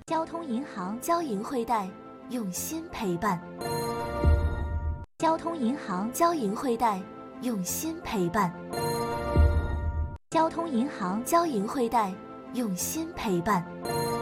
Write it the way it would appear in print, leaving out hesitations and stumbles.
交通银行， 交银汇贷，用心陪伴。 交通银行， 交银汇贷，用心陪伴。 交通银行， 交银汇贷，用心陪伴。